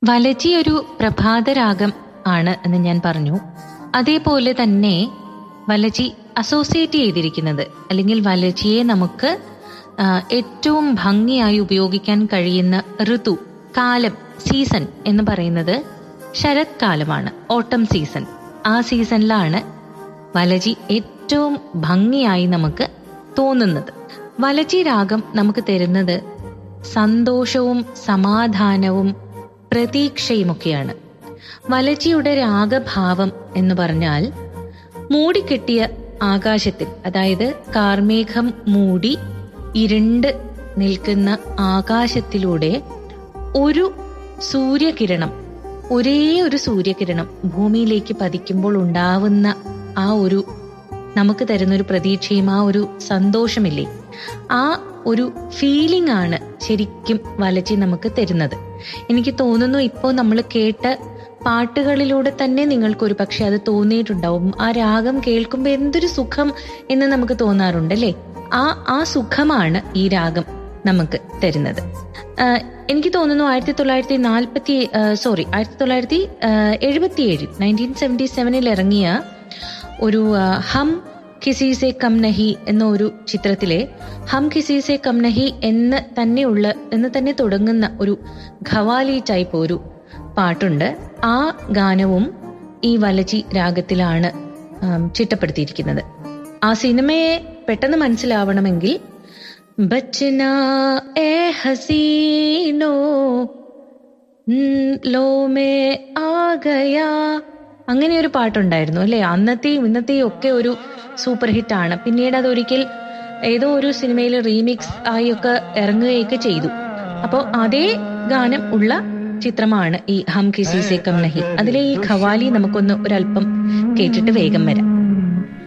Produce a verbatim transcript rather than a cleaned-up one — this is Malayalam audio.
വലജി ഒരു പ്രഭാതരാഗം ആണ് എന്ന് ഞാൻ പറഞ്ഞു. അതേപോലെ തന്നെ വലജി അസോസിയേറ്റ് ചെയ്തിരിക്കുന്നത് അല്ലെങ്കിൽ വലജിയെ നമുക്ക് ഏറ്റവും ഭംഗിയായി ഉപയോഗിക്കാൻ കഴിയുന്ന ഋതു, കാലം, സീസൺ എന്ന് പറയുന്നത് ശരത് കാലമാണ്, ഓട്ടം സീസൺ. ആ സീസണിലാണ് വലജി ഏറ്റവും ഭംഗിയായി നമുക്ക് തോന്നുന്നത്. വലജി രാഗം നമുക്ക് തരുന്നത് സന്തോഷവും സമാധാനവും പ്രതീക്ഷയുമൊക്കെയാണ്. വലജിയുടെ രാഗഭാവം എന്ന് പറഞ്ഞാൽ മൂടിക്കെട്ടിയ ആകാശത്തിൽ, അതായത് കാർമേഘം മൂടി ഇരുണ്ട് നിൽക്കുന്ന ആകാശത്തിലൂടെ ഒരു സൂര്യകിരണം, ഒരേ ഒരു സൂര്യകിരണം ഭൂമിയിലേക്ക് പതിക്കുമ്പോൾ ഉണ്ടാവുന്ന ആ ഒരു നമുക്ക് തരുന്നൊരു പ്രതീക്ഷയും ആ ഒരു സന്തോഷമില്ലേ, ആ ഒരു ഫീലിംഗ് ആണ് ശരിക്കും വലജി നമുക്ക് തരുന്നത്. എനിക്ക് തോന്നുന്നു ഇപ്പോൾ നമ്മൾ കേട്ട പാട്ടുകളിലൂടെ തന്നെ നിങ്ങൾക്കൊരു പക്ഷെ അത് തോന്നിയിട്ടുണ്ടാവും. ആ രാഗം കേൾക്കുമ്പോൾ എന്തൊരു സുഖം എന്ന് നമുക്ക് തോന്നാറുണ്ടല്ലേ. ആ ആ സുഖമാണ് ഈ രാഗം നമുക്ക് തരുന്നത്. എനിക്ക് തോന്നുന്നു ആയിരത്തി തൊള്ളായിരത്തി നാൽപ്പത്തി സോറി ആയിരത്തി തൊള്ളായിരത്തി എഴുപത്തി ഏഴിൽ നയൻറ്റീൻ സെവൻറ്റി സെവനിൽ ഇറങ്ങിയ ഒരു ഹം കിസി സെ കം നഹി എന്ന ഒരു ചിത്രത്തിലെ ഹം കിസി സെ കം നഹി എന്ന് തന്നെയുള്ള എന്ന് തന്നെ തുടങ്ങുന്ന ഒരു ഖവാലി ടൈപ്പ് ഒരു പാട്ടുണ്ട്. ആ ഗാനവും ഈ വലജി രാഗത്തിലാണ് ചിട്ടപ്പെടുത്തിയിരിക്കുന്നത്. ആ സിനിമയെ പെട്ടെന്ന് മനസ്സിലാവണമെങ്കിൽ ബച്ചന ഏ ഹസീനോ ലോ മേ ആ ഗയാ അങ്ങനെ ഒരു പാട്ടുണ്ടായിരുന്നു അല്ലെ. അന്നത്തെയും ഇന്നത്തെയും ഒക്കെ ഒരു സൂപ്പർ ഹിറ്റ് ആണ്. പിന്നീട് അതൊരിക്കൽ ഏതോ ഒരു സിനിമയിൽ റീമിക്സ് ആയി ഒക്കെ ഇറങ്ങുകയൊക്കെ ചെയ്തു. അപ്പോൾ അതേ ഗാനം ഉള്ള ചിത്രമാണ് ഈ ഹം കിസി സെ കം നഹി. അതിലെ ഈ ഖവാലി നമുക്കൊന്ന് ഒരല്പം കേട്ടിട്ട് വേഗം വരാം.